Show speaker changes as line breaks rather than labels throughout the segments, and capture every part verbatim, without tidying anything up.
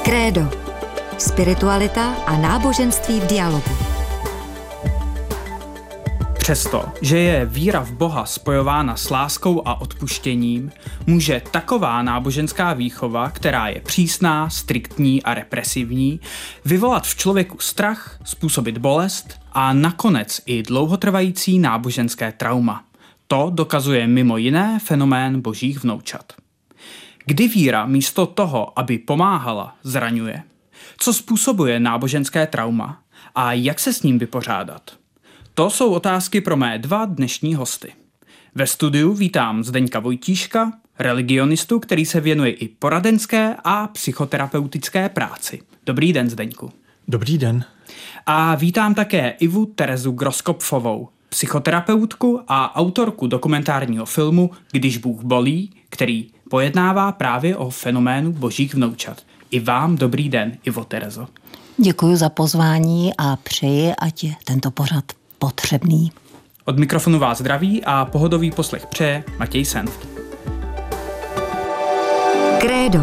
Krédo. Spiritualita a náboženství v dialogu.
Přesto, že je víra v Boha spojována s láskou a odpuštěním, může taková náboženská výchova, která je přísná, striktní a represivní, vyvolat v člověku strach, způsobit bolest a nakonec i dlouhotrvající náboženské trauma. To dokazuje mimo jiné fenomén božích vnoučat. Kdy víra místo toho, aby pomáhala, zraňuje? Co způsobuje náboženské trauma a jak se s ním vypořádat? To jsou otázky pro mé dva dnešní hosty. Ve studiu vítám Zdeňka Vojtíška, religionistu, který se věnuje i poradenské a psychoterapeutické práci. Dobrý den, Zdeňku.
Dobrý den.
A vítám také Ivu Terezu Groskopfovou, psychoterapeutku a autorku dokumentárního filmu Když Bůh bolí, který pojednává právě o fenoménu božích vnoučat. I vám dobrý den, Ivo Terezo.
Děkuji za pozvání a přeji, ať je tento pořad potřebný.
Od mikrofonu vás zdraví a pohodový poslech přeje Matěj Senft.
Krédo.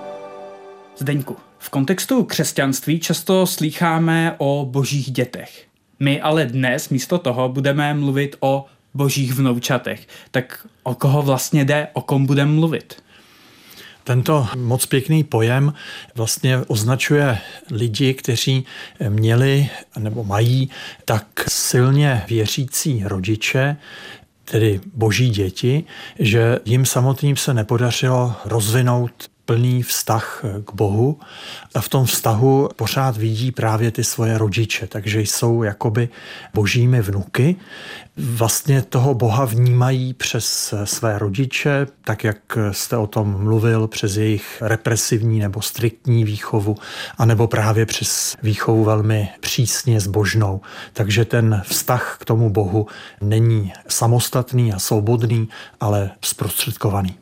Zdeňku, v kontextu křesťanství často slýcháme o božích dětech. My ale dnes místo toho budeme mluvit o božích vnoučatech. Tak o koho vlastně jde, o kom budeme mluvit?
Tento moc pěkný pojem vlastně označuje lidi, kteří měli nebo mají tak silně věřící rodiče, tedy boží děti, že jim samotným se nepodařilo rozvinout plný vztah k Bohu a v tom vztahu pořád vidí právě ty svoje rodiče, takže jsou jakoby božími vnuky. Vlastně toho Boha vnímají přes své rodiče, tak jak jste o tom mluvil, přes jejich represivní nebo striktní výchovu, anebo právě přes výchovu velmi přísně zbožnou. Takže ten vztah k tomu Bohu není samostatný a svobodný, ale zprostředkovaný.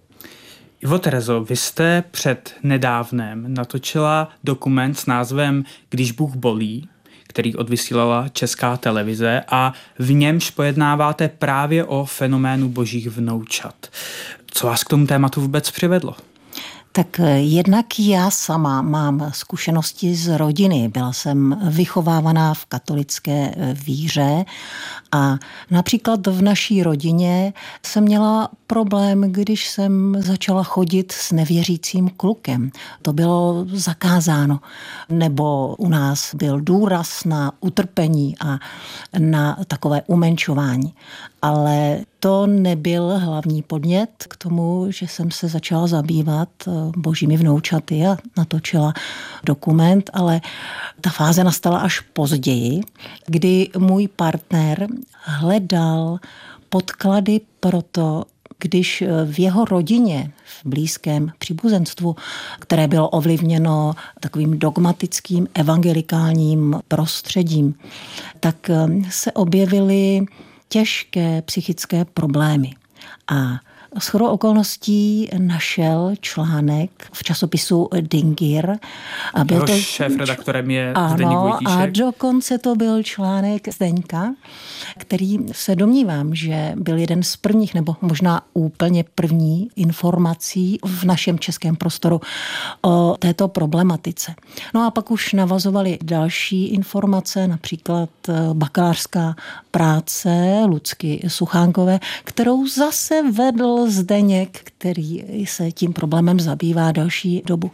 Ivo Terezo, vy jste před nedávnem natočila dokument s názvem Když Bůh bolí, který odvysílala Česká televize a v němž pojednáváte právě o fenoménu božích vnoučat. Co vás k tomu tématu vůbec přivedlo?
Tak jednak já sama mám zkušenosti z rodiny. Byla jsem vychovávaná v katolické víře a například v naší rodině jsem měla problém, když jsem začala chodit s nevěřícím klukem. To bylo zakázáno. Nebo u nás byl důraz na utrpení a na takové umenšování. Ale to nebyl hlavní podnět k tomu, že jsem se začala zabývat božími vnoučaty a natočila dokument, ale ta fáze nastala až později, kdy můj partner hledal podklady pro to, když v jeho rodině, v blízkém příbuzenstvu, které bylo ovlivněno takovým dogmatickým evangelikálním prostředím, tak se objevily těžké psychické problémy. A shodou okolností našel článek v časopisu Dingir. A byl to
šéfredaktorem je
ano,
Zdeněk Vojtíšek.
A dokonce to byl článek Zdeňka, který se domnívám, že byl jeden z prvních, nebo možná úplně první informací v našem českém prostoru o této problematice. No a pak už navazovaly další informace, například bakalářská práce Lucky Suchánkové, kterou zase vedl Zdeněk, který se tím problémem zabývá další dobu.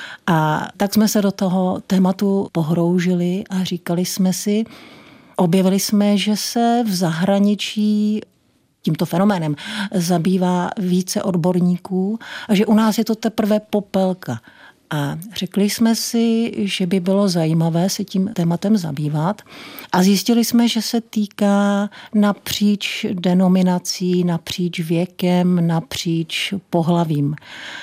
A tak jsme se do toho tématu pohroužili a říkali jsme si, objevili jsme, že se v zahraničí tímto fenoménem zabývá více odborníků a že u nás je to teprve popelka. A řekli jsme si, že by bylo zajímavé se tím tématem zabývat a zjistili jsme, že se týká napříč denominací, napříč věkem, napříč pohlavím.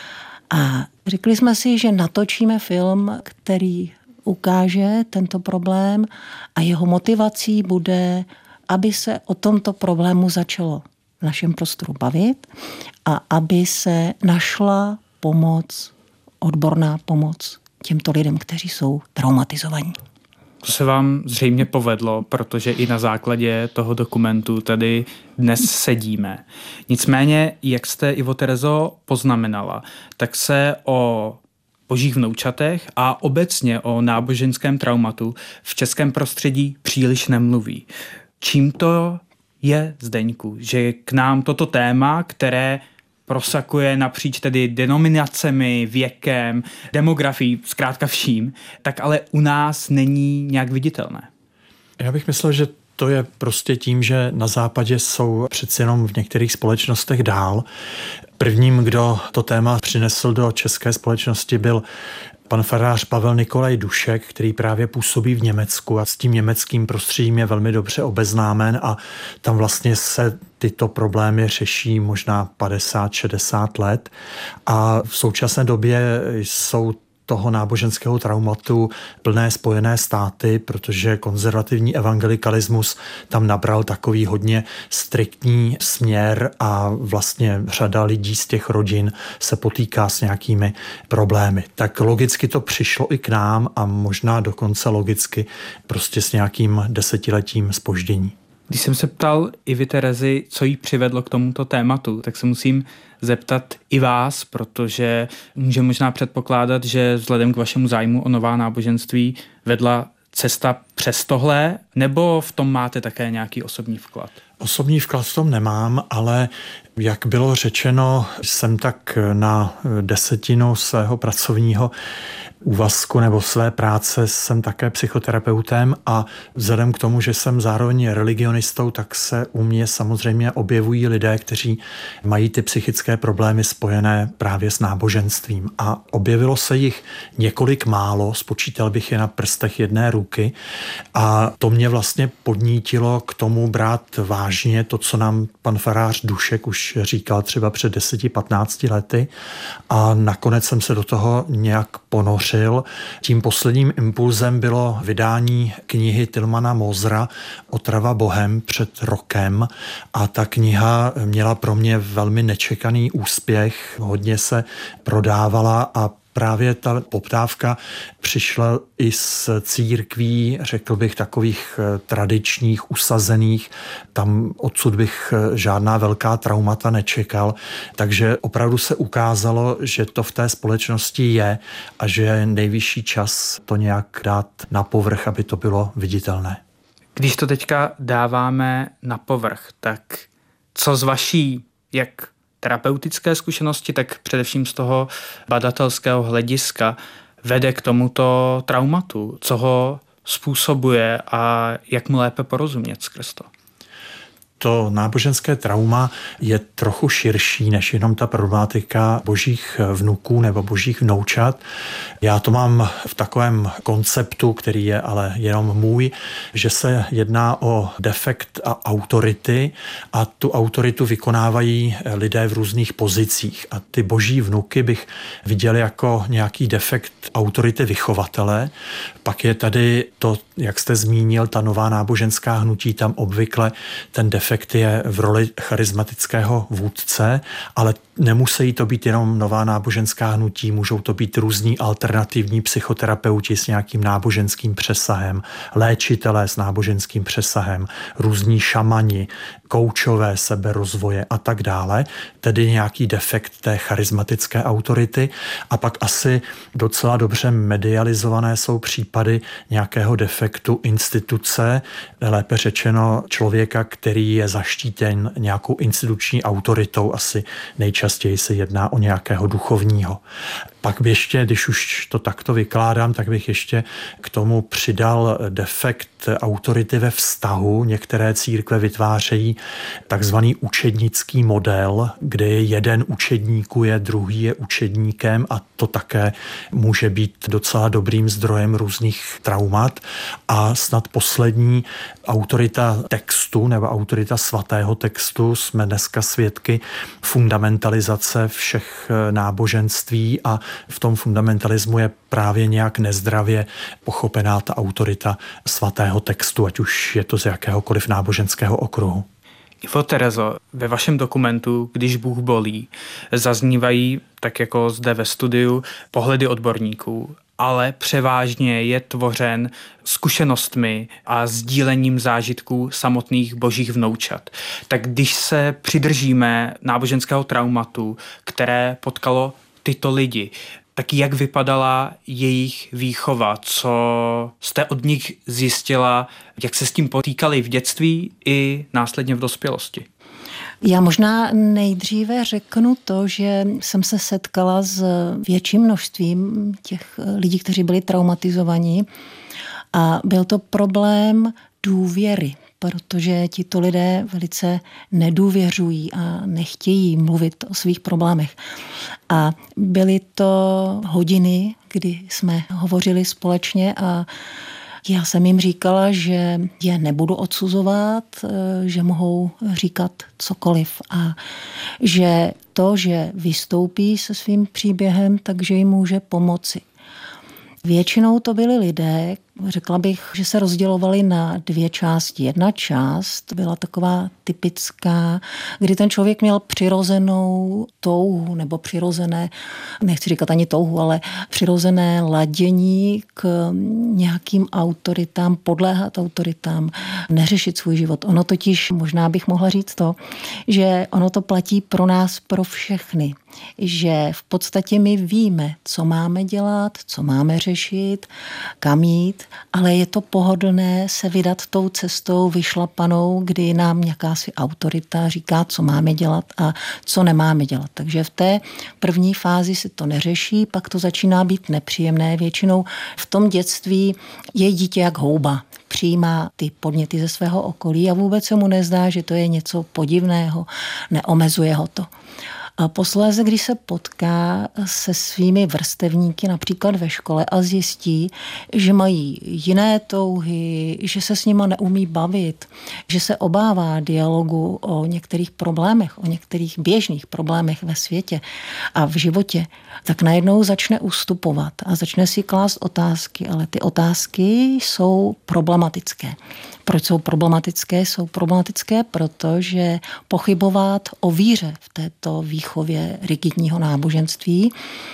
A řekli jsme si, že natočíme film, který ukáže tento problém a jeho motivací bude, aby se o tomto problému začalo v našem prostoru bavit a aby se našla pomoc, odborná pomoc těmto lidem, kteří jsou traumatizovaní.
To se vám zřejmě povedlo, protože i na základě toho dokumentu tady dnes sedíme. Nicméně, jak jste, Ivo Terezo, poznamenala, tak se o božích vnoučatech a obecně o náboženském traumatu v českém prostředí příliš nemluví. Čím to je, Zdeňku, že k nám toto téma, které prosakuje napříč tedy denominacemi, věkem, demografií, zkrátka vším, tak ale u nás není nějak viditelné?
Já bych myslel, že to je prostě tím, že na západě jsou přeci jenom v některých společnostech dál. Prvním, kdo to téma přinesl do české společnosti, byl pan farář Pavel Nikolaj Dušek, který právě působí v Německu a s tím německým prostředím je velmi dobře obeznámen a tam vlastně se tyto problémy řeší možná padesát šedesát let a v současné době jsou toho náboženského traumatu plné Spojené státy, protože konzervativní evangelikalismus tam nabral takový hodně striktní směr a vlastně řada lidí z těch rodin se potýká s nějakými problémy. Tak logicky to přišlo i k nám a možná dokonce logicky prostě s nějakým desetiletím zpoždění.
Když jsem se ptal Ivy Terezy, co jí přivedlo k tomuto tématu, tak se musím zeptat i vás, protože může možná předpokládat, že vzhledem k vašemu zájmu o nová náboženství vedla cesta přes tohle, nebo v tom máte také nějaký osobní vklad?
Osobní vklad v tom nemám, ale jak bylo řečeno, jsem tak na desetinu svého pracovního úvazku nebo své práce jsem také psychoterapeutem a vzhledem k tomu, že jsem zároveň religionistou, tak se u mě samozřejmě objevují lidé, kteří mají ty psychické problémy spojené právě s náboženstvím. A objevilo se jich několik málo, spočítal bych je na prstech jedné ruky a to mě vlastně podnítilo k tomu brát vážně to, co nám pan farář Dušek už říkal třeba před deseti patnácti lety a nakonec jsem se do toho nějak ponořil. Tím posledním impulzem bylo vydání knihy Tilmana Mosera Otrava Bohem před rokem a ta kniha měla pro mě velmi nečekaný úspěch, hodně se prodávala a právě ta poptávka přišla i z církví, řekl bych, takových tradičních, usazených. Tam odsud bych žádná velká traumata nečekal. Takže opravdu se ukázalo, že to v té společnosti je a že je nejvyšší čas to nějak dát na povrch, aby to bylo viditelné.
Když to teďka dáváme na povrch, tak co z vaší, jak terapeutické zkušenosti, tak především z toho badatelského hlediska vede k tomuto traumatu? Co ho způsobuje a jak mu lépe porozumět skrz to?
To náboženské trauma je trochu širší než jenom ta problematika božích vnuků nebo božích vnoučat. Já to mám v takovém konceptu, který je ale jenom můj, že se jedná o defekt a autority a tu autoritu vykonávají lidé v různých pozicích. A ty boží vnuky bych viděl jako nějaký defekt autority vychovatele. Pak je tady to, jak jste zmínil, ta nová náboženská hnutí, tam obvykle ten defekt Efekt je v roli charismatického vůdce, ale nemusí to být jenom nová náboženská hnutí, můžou to být různí alternativní psychoterapeuti s nějakým náboženským přesahem, léčitelé s náboženským přesahem, různí šamani, koučové seberozvoje a tak dále, tedy nějaký defekt té charismatické autority. A pak asi docela dobře medializované jsou případy nějakého defektu instituce, lépe řečeno člověka, který je zaštítěn nějakou instituční autoritou, asi nejčastěji se jedná o nějakého duchovního. Pak bych ještě, když už to takto vykládám, tak bych ještě k tomu přidal defekt autority ve vztahu. Některé církve vytvářejí takzvaný učednický model, kde jeden učedníkuje, druhý je učedníkem a to také může být docela dobrým zdrojem různých traumat. A snad poslední autorita textu nebo autorita svatého textu, jsme dneska svědky fundamentalizace všech náboženství a v tom fundamentalismu je právě nějak nezdravě pochopená ta autorita svatého textu, ať už je to z jakéhokoliv náboženského okruhu.
Ivo Terezo, ve vašem dokumentu Když Bůh bolí zaznívají, tak jako zde ve studiu, pohledy odborníků, ale převážně je tvořen zkušenostmi a sdílením zážitků samotných božích vnoučat. Tak když se přidržíme náboženského traumatu, které potkalo tyto lidi, tak jak vypadala jejich výchova? Co jste od nich zjistila? Jak se s tím potýkali v dětství i následně v dospělosti?
Já možná nejdříve řeknu to, že jsem se setkala s větším množstvím těch lidí, kteří byli traumatizovaní, a byl to problém důvěry, protože tito lidé velice nedůvěřují a nechtějí mluvit o svých problémech. A byly to hodiny, kdy jsme hovořili společně a já jsem jim říkala, že je nebudu odsuzovat, že mohou říkat cokoliv a že to, že vystoupí se svým příběhem, takže jim může pomoci. Většinou to byli lidé, řekla bych, že se rozdělovali na dvě části. Jedna část byla taková typická, kdy ten člověk měl přirozenou touhu, nebo přirozené, nechci říkat ani touhu, ale přirozené ladění k nějakým autoritám, podléhat autoritám, neřešit svůj život. Ono totiž, možná bych mohla říct to, že ono to platí pro nás, pro všechny. Že v podstatě my víme, co máme dělat, co máme řešit, kam jít, ale je to pohodlné se vydat tou cestou vyšlapanou, kdy nám jakási autorita říká, co máme dělat a co nemáme dělat. Takže v té první fázi se to neřeší, pak to začíná být nepříjemné. Většinou v tom dětství je dítě jak houba. Přijímá ty podněty ze svého okolí a vůbec se mu nezdá, že to je něco podivného, neomezuje ho to. A posléze, když se potká se svými vrstevníky například ve škole a zjistí, že mají jiné touhy, že se s nima neumí bavit, že se obává dialogu o některých problémech, o některých běžných problémech ve světě a v životě, tak najednou začne ustupovat a začne si klást otázky, ale ty otázky jsou problematické. Proč jsou problematické? Jsou problematické, protože pochybovat o víře v této výchově rigidního náboženství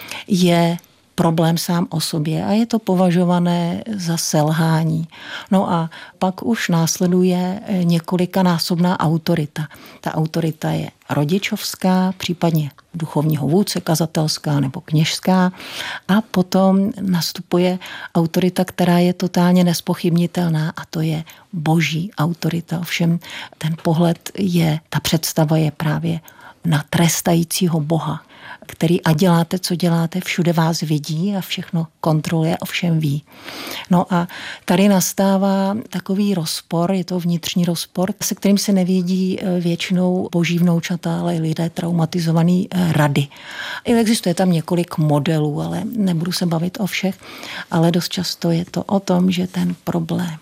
je problém sám o sobě a je to považované za selhání. No a pak už následuje několikanásobná autorita. Ta autorita je rodičovská, případně duchovního vůdce, kazatelská nebo kněžská a potom nastupuje autorita, která je totálně nespochybnitelná a to je boží autorita. Ovšem ten pohled je, ta představa je právě na trestajícího Boha, který a děláte, co děláte, všude vás vidí a všechno kontroluje, ovšem ví. No a tady nastává takový rozpor, je to vnitřní rozpor, se kterým se nevědí většinou boží vnoučata, ale i lidé traumatizovaný rady. Existuje tam několik modelů, ale nebudu se bavit o všech, ale dost často je to o tom, že ten problém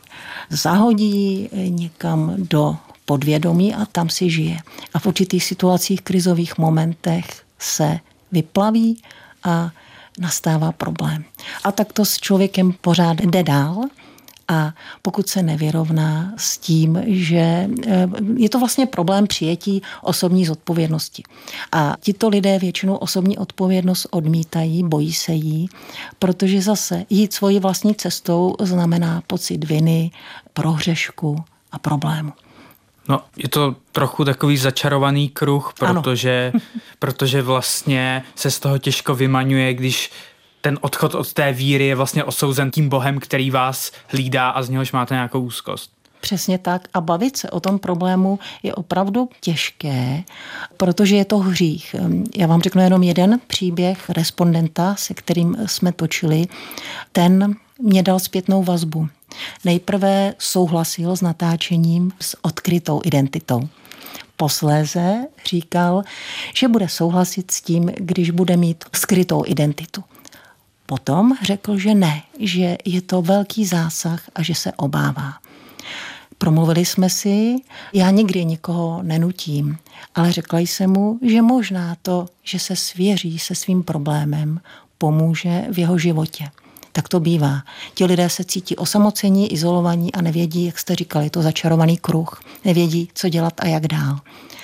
zahodí někam do podvědomí a tam si žije. A v určitých situacích, krizových momentech se vyplaví a nastává problém. A tak to s člověkem pořád jde dál a pokud se nevyrovná s tím, že je to vlastně problém přijetí osobní zodpovědnosti. A tito lidé většinou osobní odpovědnost odmítají, bojí se jí, protože zase jít svojí vlastní cestou znamená pocit viny, prohřešku a problému.
No, je to trochu takový začarovaný kruh, protože, protože vlastně se z toho těžko vymaňuje, když ten odchod od té víry je vlastně osouzen tím Bohem, který vás hlídá a z něhož máte nějakou úzkost.
Přesně tak. A bavit se o tom problému je opravdu těžké, protože je to hřích. Já vám řeknu jenom jeden příběh respondenta, se kterým jsme točili. Ten mě dal zpětnou vazbu. Nejprve souhlasil s natáčením s odkrytou identitou. Posléze říkal, že bude souhlasit s tím, když bude mít skrytou identitu. Potom řekl, že ne, že je to velký zásah a že se obává. Promluvili jsme si, já nikdy nikoho nenutím, ale řekla jsem mu, že možná to, že se svěří se svým problémem, pomůže v jeho životě. Tak to bývá. Ti lidé se cítí osamocení, izolovaní a nevědí, jak jste říkali, to začarovaný kruh. Nevědí, co dělat a jak dál.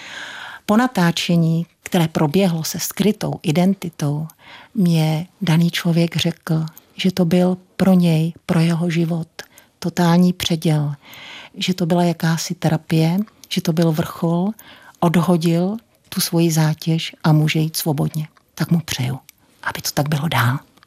Po natáčení, které proběhlo se skrytou identitou, mě daný člověk řekl, že to byl pro něj, pro jeho život totální předěl, že to byla jakási terapie, že to byl vrchol, odhodil tu svoji zátěž a může jít svobodně. Tak mu přeju, aby to tak bylo dál.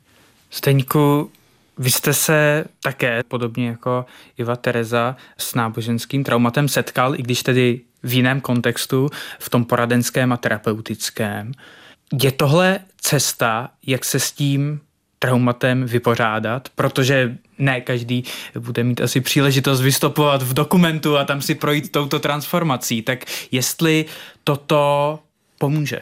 Zdeňku, vy jste se také, podobně jako Iva Tereza, s náboženským traumatem setkal, i když tedy v jiném kontextu, v tom poradenském a terapeutickém. Je tohle cesta, jak se s tím traumatem vypořádat, protože ne každý bude mít asi příležitost vystupovat v dokumentu a tam si projít touto transformací. Tak jestli toto pomůže?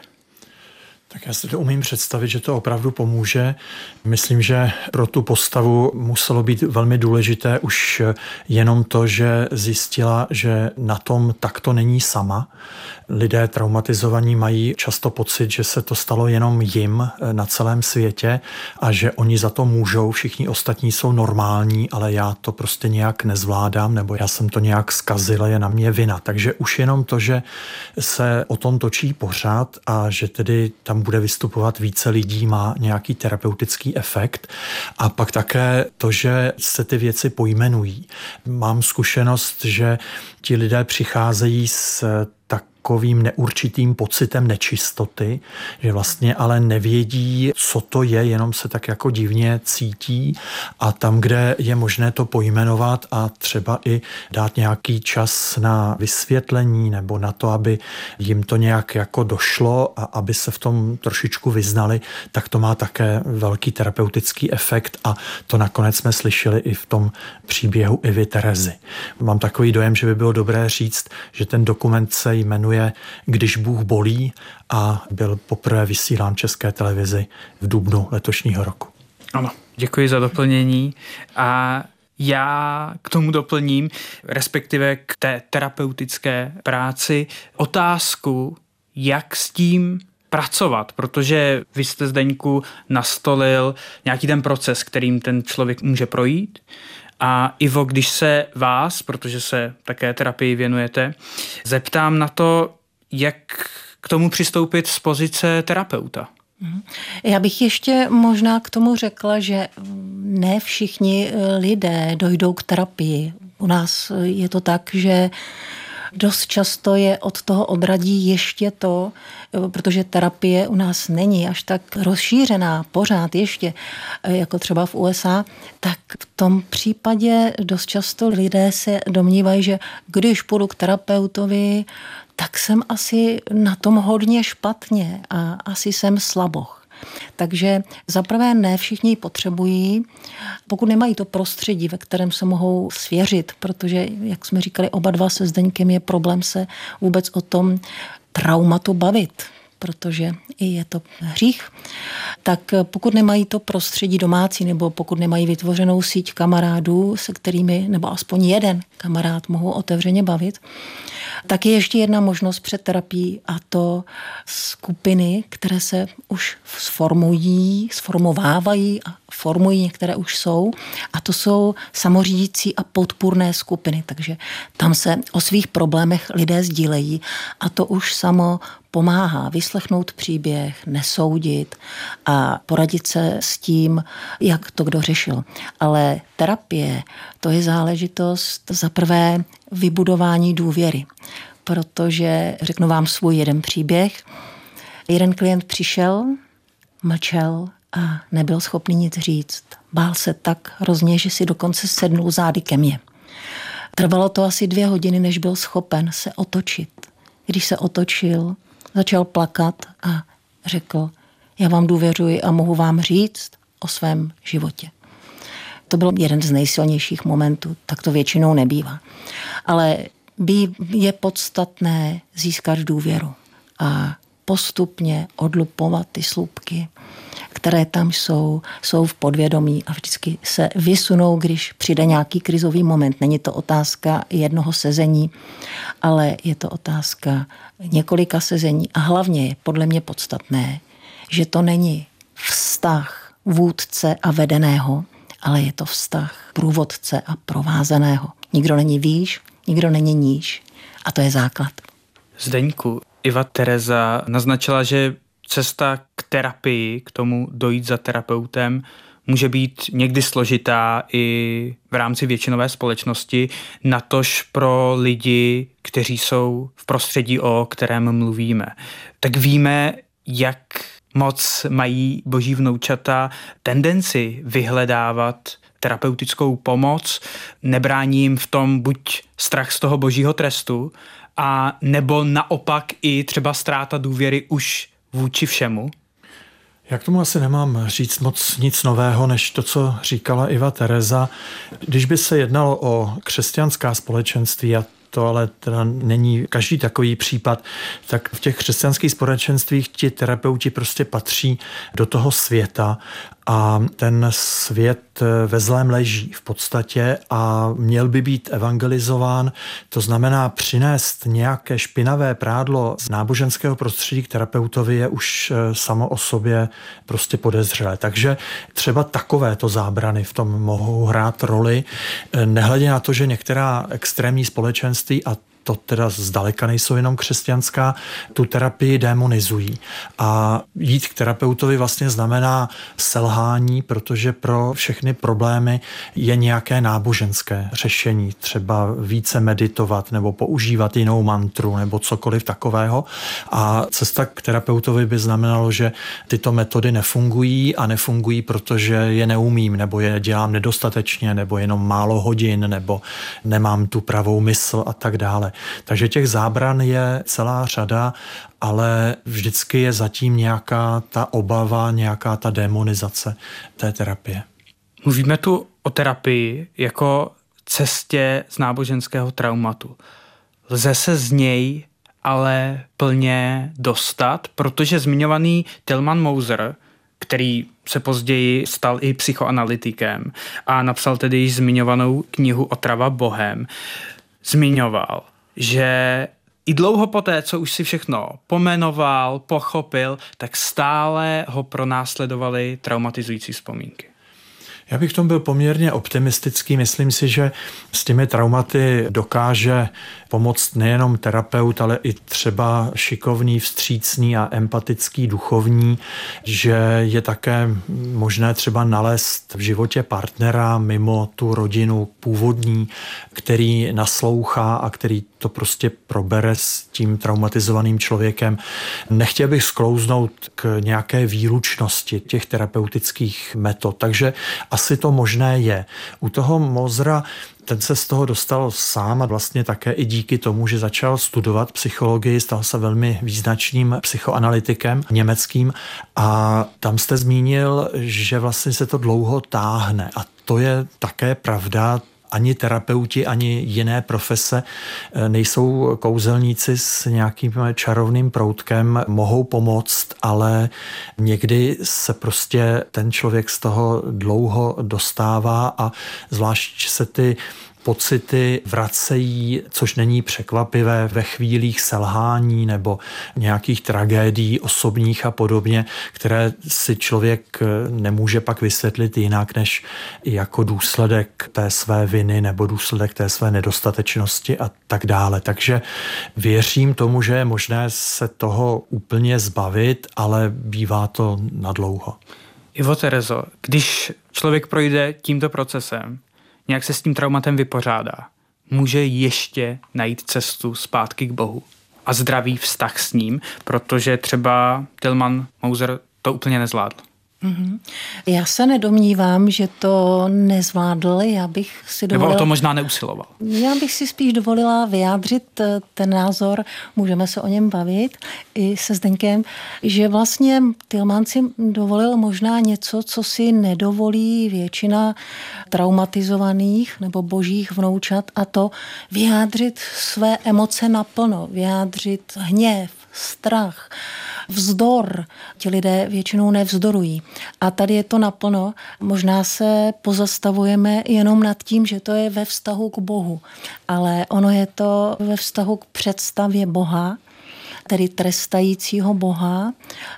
Tak já si to umím představit, že to opravdu pomůže. Myslím, že pro tu postavu muselo být velmi důležité už jenom to, že zjistila, že na tom takto není sama. Lidé traumatizovaní mají často pocit, že se to stalo jenom jim na celém světě a že oni za to můžou, všichni ostatní jsou normální, ale já to prostě nějak nezvládám, nebo já jsem to nějak zkazila, je na mě vina. Takže už jenom to, že se o tom točí pořád a že tedy tam bude vystupovat více lidí, má nějaký terapeutický efekt. A pak také to, že se ty věci pojmenují. Mám zkušenost, že ti lidé přicházejí s takovým neurčitým pocitem nečistoty, že vlastně ale nevědí, co to je, jenom se tak jako divně cítí a tam, kde je možné to pojmenovat a třeba i dát nějaký čas na vysvětlení nebo na to, aby jim to nějak jako došlo a aby se v tom trošičku vyznali, tak to má také velký terapeutický efekt a to nakonec jsme slyšeli i v tom příběhu Ivy Terezy. Mám takový dojem, že by bylo dobré říct, že ten dokument se jmenuje Když Bůh bolí a byl poprvé vysílán v České televizi v dubnu letošního roku.
Ano, děkuji za doplnění a já k tomu doplním, respektive k té terapeutické práci, otázku, jak s tím pracovat, protože vy jste, Zdeňku, nastolil nějaký ten proces, kterým ten člověk může projít. A Ivo, když se vás, protože se také terapii věnujete, zeptám na to, jak k tomu přistoupit z pozice terapeuta.
Já bych ještě možná k tomu řekla, že ne všichni lidé dojdou k terapii. U nás je to tak, že dost často je od toho odradí ještě to, protože terapie u nás není až tak rozšířená pořád ještě, jako třeba v U S A, tak v tom případě dost často lidé se domnívají, že když půjdu k terapeutovi, tak jsem asi na tom hodně špatně a asi jsem slaboch. Takže zaprvé ne všichni ji potřebují, pokud nemají to prostředí, ve kterém se mohou svěřit, protože, jak jsme říkali, oba dva se Zdeňkem je problém se vůbec o tom traumatu bavit, protože i je to hřích, tak pokud nemají to prostředí domácí nebo pokud nemají vytvořenou síť kamarádů, se kterými, nebo aspoň jeden kamarád mohou otevřeně bavit, tak je ještě jedna možnost před terapií a to skupiny, které se už sformují, sformovávají a formují, některé už jsou a to jsou samořídící a podpůrné skupiny, takže tam se o svých problémech lidé sdílejí a to už samo pomáhá vyslechnout příběh, nesoudit a poradit se s tím, jak to kdo řešil. Ale terapie, to je záležitost za prvé vybudování důvěry, protože řeknu vám svůj jeden příběh. Jeden klient přišel, mlčel a nebyl schopný nic říct. Bál se tak hrozně, že si dokonce sednul zády ke mně. Trvalo to asi dvě hodiny, než byl schopen se otočit. Když se otočil, začal plakat a řekl, já vám důvěřuji a mohu vám říct o svém životě. To byl jeden z nejsilnějších momentů, tak to většinou nebývá. Ale je podstatné získat důvěru a postupně odlupovat ty slupky, které tam jsou, jsou v podvědomí a vždycky se vysunou, když přijde nějaký krizový moment. Není to otázka jednoho sezení, ale je to otázka několika sezení a hlavně je podle mě podstatné, že to není vztah vůdce a vedeného, ale je to vztah průvodce a provázeného. Nikdo není výš, nikdo není níž a to je základ.
Zdeňku, Iva Tereza naznačila, že cesta k terapii, k tomu dojít za terapeutem, může být někdy složitá i v rámci většinové společnosti, natož pro lidi, kteří jsou v prostředí, o kterém mluvíme. Tak víme, jak moc mají boží vnoučata tendenci vyhledávat terapeutickou pomoc, nebrání jim v tom buď strach z toho božího trestu, a nebo naopak i třeba ztráta důvěry už vůči všemu?
Já k tomu asi nemám říct moc nic nového, než to, co říkala Iva Tereza. Když by se jednalo o křesťanská společenství, a to ale teda není každý takový případ, tak v těch křesťanských společenstvích ti terapeuti prostě patří do toho světa a ten svět ve zlém leží v podstatě a měl by být evangelizován. To znamená přinést nějaké špinavé prádlo z náboženského prostředí k terapeutovi je už samo o sobě prostě podezřelé. Takže třeba takovéto zábrany v tom mohou hrát roli, nehledě na to, že některá extrémní společenství, a to teda zdaleka nejsou jenom křesťanská, tu terapii demonizují. A jít k terapeutovi vlastně znamená selhání, protože pro všechny problémy je nějaké náboženské řešení. Třeba více meditovat nebo používat jinou mantru nebo cokoliv takového. A cesta k terapeutovi by znamenalo, že tyto metody nefungují a nefungují, protože je neumím nebo je dělám nedostatečně nebo jenom málo hodin nebo nemám tu pravou mysl a tak dále. Takže těch zábran je celá řada, ale vždycky je zatím nějaká ta obava, nějaká ta demonizace té terapie.
Mluvíme tu o terapii jako cestě z náboženského traumatu. Lze se z něj ale plně dostat, protože zmiňovaný Tilman Moser, který se později stal i psychoanalytikem a napsal tedy již zmiňovanou knihu Otrava Bohem, zmiňoval, že i dlouho poté, co už si všechno pomenoval, pochopil, tak stále ho pronásledovaly traumatizující vzpomínky.
Já bych v tom byl poměrně optimistický. Myslím si, že s těmi traumaty dokáže pomoct nejenom terapeut, ale i třeba šikovný, vstřícný a empatický duchovní, že je také možné třeba nalézt v životě partnera mimo tu rodinu původní, který naslouchá a který to prostě probere s tím traumatizovaným člověkem. Nechtěl bych sklouznout k nějaké výlučnosti těch terapeutických metod, takže asi to možné je. U toho Mosera ten se z toho dostal sám a vlastně také i díky tomu, že začal studovat psychologii, stal se velmi význačným psychoanalytikem německým a tam jste zmínil, že vlastně se to dlouho táhne a to je také pravda. Ani terapeuti, ani jiné profese nejsou kouzelníci s nějakým čarovným proutkem, mohou pomoct, ale někdy se prostě ten člověk z toho dlouho dostává a zvlášť se ty pocity vracejí, což není překvapivé ve chvílích selhání nebo nějakých tragédií osobních a podobně, které si člověk nemůže pak vysvětlit jinak, než jako důsledek té své viny nebo důsledek té své nedostatečnosti a tak dále. Takže věřím tomu, že je možné se toho úplně zbavit, ale bývá to nadlouho.
Ivo Terezo, když člověk projde tímto procesem, nějak se s tím traumatem vypořádá, může ještě najít cestu zpátky k Bohu a zdravý vztah s ním, protože třeba Tilman Moser to úplně nezvládl.
Mm-hmm. Já se nedomnívám, že to nezvládl, já bych si dovolila...
Nebo o to možná neusiloval.
Já bych si spíš dovolila vyjádřit ten názor, můžeme se o něm bavit i se Zdeňkem, že vlastně Tilman si dovolil možná něco, co si nedovolí většina traumatizovaných nebo božích vnoučat, a to vyjádřit své emoce naplno, vyjádřit hněv, strach, vzdor. Ti lidé většinou nevzdorují. A tady je to naplno. Možná se pozastavujeme jenom nad tím, že to je ve vztahu k Bohu. Ale ono je to ve vztahu k představě Boha, tedy trestajícího Boha.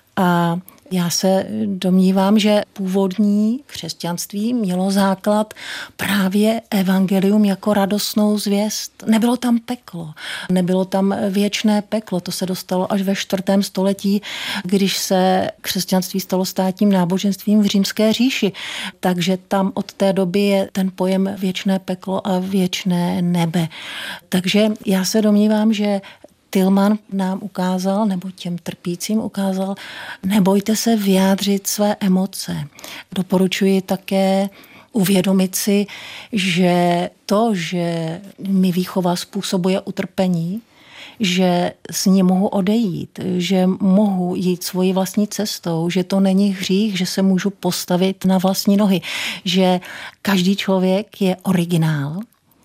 A já se domnívám, že původní křesťanství mělo základ právě evangelium jako radostnou zvěst. Nebylo tam peklo, nebylo tam věčné peklo. To se dostalo až ve čtvrtém století, když se křesťanství stalo státním náboženstvím v Římské říši. Takže tam od té doby je ten pojem věčné peklo a věčné nebe. Takže já se domnívám, že Tilman nám ukázal, nebo těm trpícím ukázal, nebojte se vyjádřit své emoce. Doporučuji také uvědomit si, že to, že mi výchova způsobuje utrpení, že s ní mohu odejít, že mohu jít svojí vlastní cestou, že to není hřích, že se můžu postavit na vlastní nohy, že každý člověk je originál.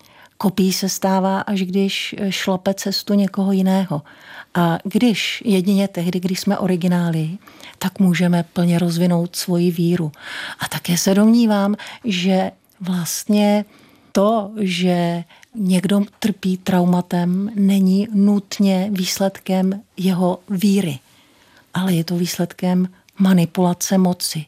Kopií se stává, až když šlape cestu někoho jiného. A když jedině tehdy, když jsme originály, tak můžeme plně rozvinout svoji víru. A také se domnívám, že vlastně to, že někdo trpí traumatem, není nutně výsledkem jeho víry, ale je to výsledkem manipulace moci.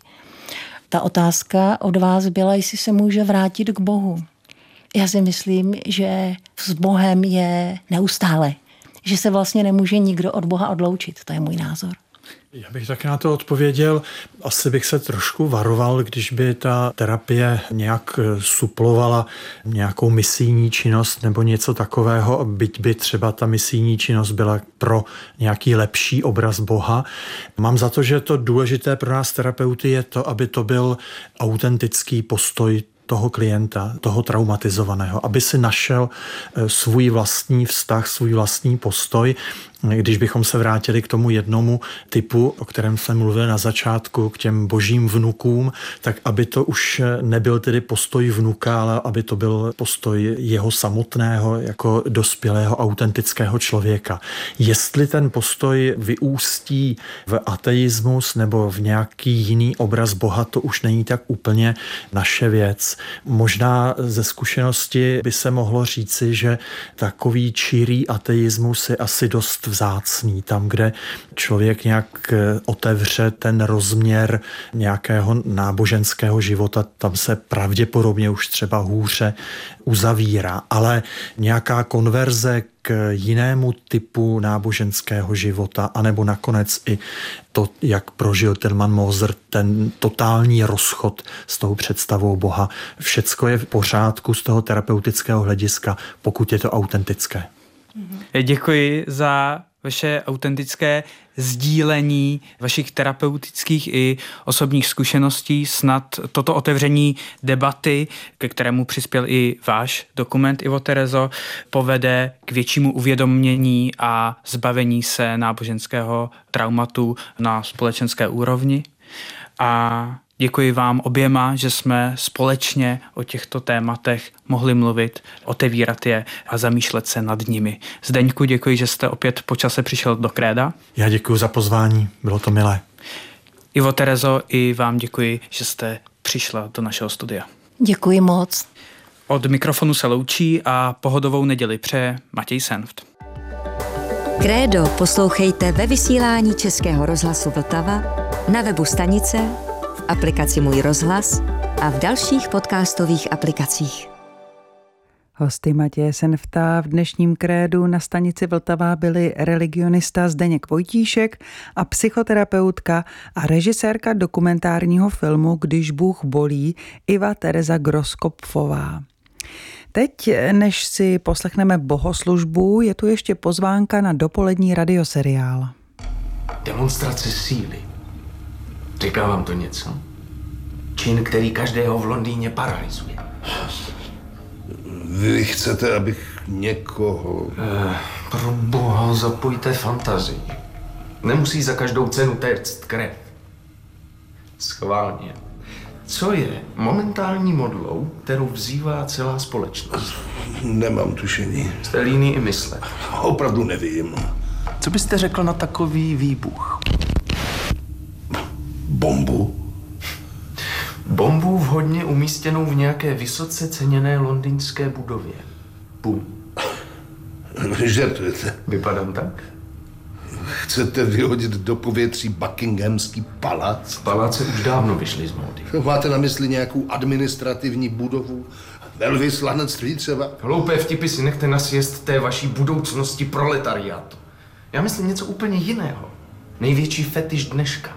Ta otázka od vás byla, jestli se může vrátit k Bohu. Já si myslím, že s Bohem je neustále, že se vlastně nemůže nikdo od Boha odloučit. To je můj názor.
Já bych tak na to odpověděl. Asi bych se trošku varoval, když by ta terapie nějak suplovala nějakou misijní činnost nebo něco takového, byť by třeba ta misijní činnost byla pro nějaký lepší obraz Boha. Mám za to, že to důležité pro nás terapeuty je to, aby to byl autentický postoj toho klienta, toho traumatizovaného, aby si našel svůj vlastní vztah, svůj vlastní postoj. Když bychom se vrátili k tomu jednomu typu, o kterém jsem mluvil na začátku, k těm božím vnukům, tak aby to už nebyl tedy postoj vnuka, ale aby to byl postoj jeho samotného jako dospělého autentického člověka. Jestli ten postoj vyústí v ateismus nebo v nějaký jiný obraz Boha, to už není tak úplně naše věc. Možná ze zkušenosti by se mohlo říci, že takový čirý ateismus je asi dost vzácný. Tam, kde člověk nějak otevře ten rozměr nějakého náboženského života, tam se pravděpodobně už třeba hůře uzavírá. Ale nějaká konverze k jinému typu náboženského života, anebo nakonec i to, jak prožil Tilman Moser, ten totální rozchod s tou představou Boha. Všecko je v pořádku z toho terapeutického hlediska, pokud je to autentické.
Děkuji za vaše autentické sdílení vašich terapeutických i osobních zkušeností. Snad toto otevření debaty, ke kterému přispěl i váš dokument, Ivo Terezo, povede k většímu uvědomění a zbavení se náboženského traumatu na společenské úrovni. A děkuji vám oběma, že jsme společně o těchto tématech mohli mluvit, otevírat je a zamýšlet se nad nimi. Zdeňku, děkuji, že jste opět po čase přišel do Kréda.
Já děkuji za pozvání, bylo to milé.
Ivo Terezo, i vám děkuji, že jste přišla do našeho studia.
Děkuji moc.
Od mikrofonu se loučí a pohodovou neděli přeje Matěj Senft.
Krédo poslouchejte ve vysílání Českého rozhlasu Vltava, na webu stanice, v aplikaci Můj rozhlas a v dalších podcastových aplikacích.
Hosty Matěje Senfta v dnešním Krédu na stanici Vltava byli religionista Zdeněk Vojtíšek a psychoterapeutka a režisérka dokumentárního filmu Když Bůh bolí Iva Tereza Groskopfová. Teď, než si poslechneme bohoslužbu, je tu ještě pozvánka na dopolední radioseriál.
Demonstrace síly. Říká vám to něco? Čin, který každého v Londýně paralyzuje.
Vy chcete, abych někoho...
Eh, pro boha, zapojte fantazii. Nemusí za každou cenu téct krev. Schválně. Co je momentální modlou, kterou vzývá celá společnost?
Nemám tušení.
Jste líný i myslet.
Opravdu nevím.
Co byste řekl na takový výbuch?
Bombu?
Bombu vhodně umístěnou v nějaké vysoce ceněné londýnské budově. Bum.
Žertujete.
Vypadám tak?
Chcete vyhodit do povětří Buckinghamský palác?
Paláce už dávno vyšly z módy.
Máte na mysli nějakou administrativní budovu? Velvyslanectví třeba?
Hloupé vtipy si nechte na sjezd té vaší budoucnosti proletariátu. Já myslím něco úplně jiného. Největší fetiš dneška.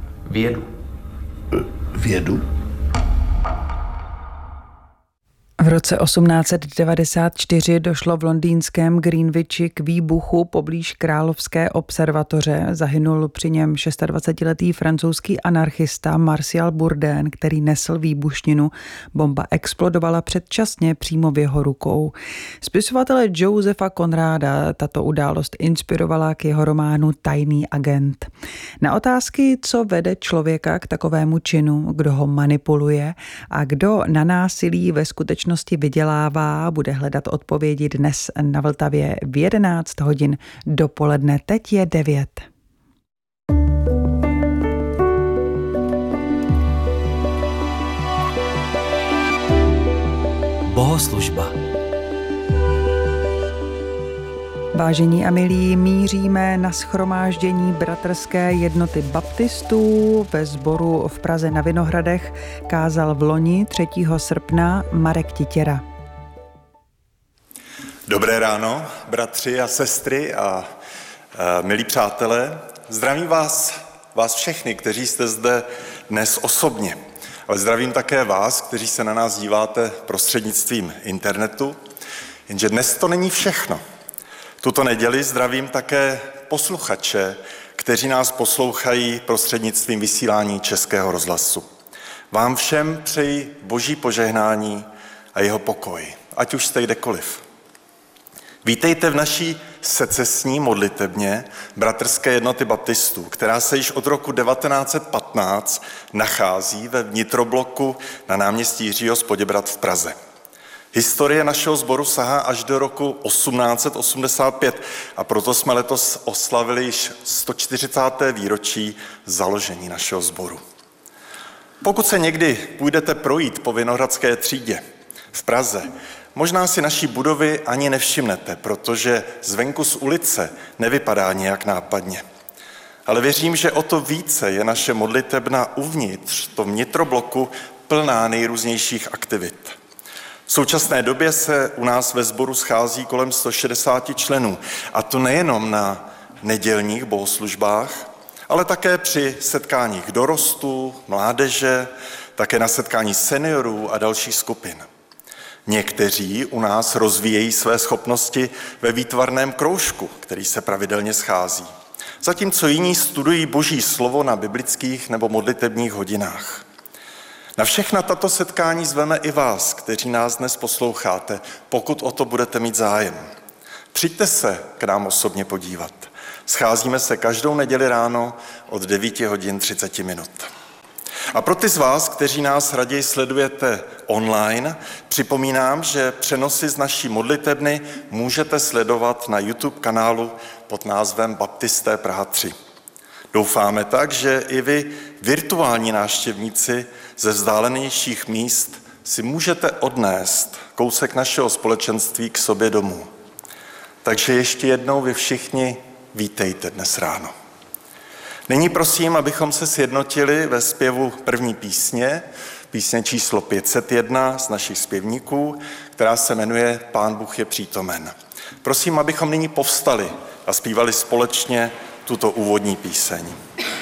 Vědu.
Vědu?
V roce osmnáct set devadesát čtyři došlo v londýnském Greenwichi k výbuchu poblíž Královské observatoře. Zahynul při něm dvacetišestiletý francouzský anarchista Martial Bourdin, který nesl výbušninu. Bomba explodovala předčasně přímo v jeho rukou. Spisovatele Josepha Conrada tato událost inspirovala k jeho románu Tajný agent. Na otázky, co vede člověka k takovému činu, kdo ho manipuluje a kdo na násilí ve skutečnosti vydělává, bude hledat odpovědi dnes na Vltavě v jedenáct hodin dopoledne. Teď je devět.
Bohoslužba.
Vážení a milí, míříme na shromáždění Bratrské jednoty baptistů ve sboru v Praze na Vinohradech. Kázal v loni třetího srpna Marek Titěra.
Dobré ráno, bratři a sestry a, a milí přátelé. Zdravím vás, vás všechny, kteří jste zde dnes osobně. Ale zdravím také vás, kteří se na nás díváte prostřednictvím internetu. Jenže dnes to není všechno. Tuto neděli zdravím také posluchače, kteří nás poslouchají prostřednictvím vysílání Českého rozhlasu. Vám všem přeji Boží požehnání a jeho pokoj, ať už jste kdekoliv. Vítejte v naší secesní modlitebně Bratrské jednoty baptistů, která se již od roku devatenáct set patnáct nachází ve vnitrobloku na náměstí Jiřího z Poděbrad v Praze. Historie našeho sboru sahá až do roku osmnáct set osmdesát pět a proto jsme letos oslavili již sto čtyřicáté výročí založení našeho sboru. Pokud se někdy půjdete projít po Vinohradské třídě v Praze, možná si naší budovy ani nevšimnete, protože zvenku z ulice nevypadá nějak nápadně. Ale věřím, že o to více je naše modlitebna uvnitř, to vnitrobloku, plná nejrůznějších aktivit. V současné době se u nás ve sboru schází kolem sto šedesát členů, a to nejenom na nedělních bohoslužbách, ale také při setkáních dorostů, mládeže, také na setkání seniorů a dalších skupin. Někteří u nás rozvíjejí své schopnosti ve výtvarném kroužku, který se pravidelně schází, zatímco jiní studují Boží slovo na biblických nebo modlitebních hodinách. Na všechna tato setkání zveme i vás, kteří nás dnes posloucháte, pokud o to budete mít zájem. Přijďte se k nám osobně podívat. Scházíme se každou neděli ráno od devět hodin třicet minut. A pro ty z vás, kteří nás raději sledujete online, připomínám, že přenosy z naší modlitebny můžete sledovat na YouTube kanálu pod názvem Baptisté Praha tři. Doufáme tak, že i vy, virtuální návštěvníci ze vzdálenějších míst, si můžete odnést kousek našeho společenství k sobě domů. Takže ještě jednou vy všichni vítejte dnes ráno. Nyní prosím, abychom se sjednotili ve zpěvu první písně, písně číslo pět set jedna z našich zpěvníků, která se jmenuje Pán Bůh je přítomen. Prosím, abychom nyní povstali a zpívali společně tuto úvodní píseň.